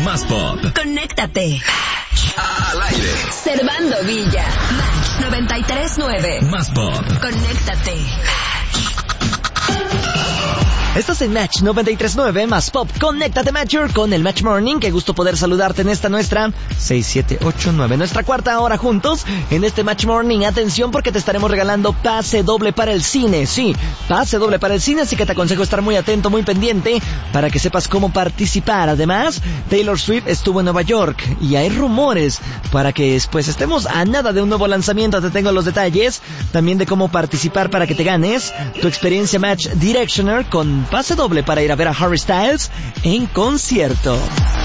Más pop. Conéctate. Al aire. Servando Villa. Match 93.9. Más pop. Conéctate. Estás en Match 93.9, Más Pop. Conéctate, Matcher, con el Match Morning. Qué gusto poder saludarte en esta nuestra 6789, nuestra cuarta hora juntos en este Match Morning. Atención, porque te estaremos regalando pase doble para el cine. Sí, pase doble para el cine, así que te aconsejo estar muy atento, muy pendiente, para que sepas cómo participar. Además, Taylor Swift estuvo en Nueva York y hay rumores para que después estemos a nada de un nuevo lanzamiento. Te tengo los detalles también de cómo participar para que te ganes tu experiencia Match Directioner con pase doble para ir a ver a Harry Styles en concierto.